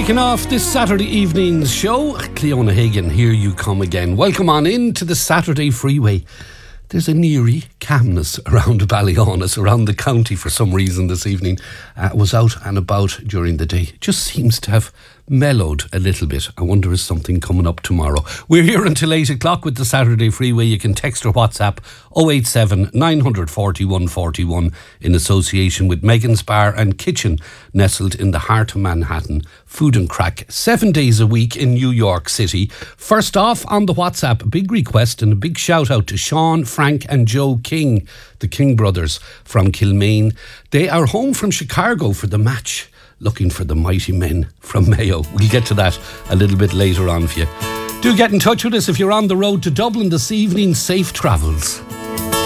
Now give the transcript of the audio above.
Kicking off this Saturday evening's show, Cleona Hagan, here you come again. Welcome on in to the Saturday Freeway. There's an eerie calmness around Ballyhonus, around the county for some reason this evening. Was out and about during the day. Just seems to have mellowed a little bit. I wonder is something coming up tomorrow. We're here until 8 o'clock with the Saturday Freeway. You can text or WhatsApp 087 940 141 in association with Megan's Bar and Kitchen, nestled in the heart of Manhattan. Food and crack, 7 days a week in New York City. First off on the WhatsApp, a big request and a big shout out to Sean, Frank and Joe King, the King brothers from Kilmaine. They are home from Chicago for the match, looking for the mighty men from Mayo. We'll get to that a little bit later on for you. Do get in touch with us if you're on the road to Dublin this evening. Safe travels.